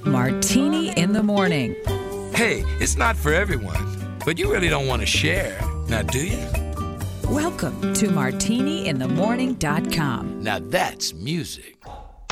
Martini in the Morning. Hey, it's not for everyone, but you really don't want to share, now do you? Welcome to MartiniInTheMorning.com. Now that's music.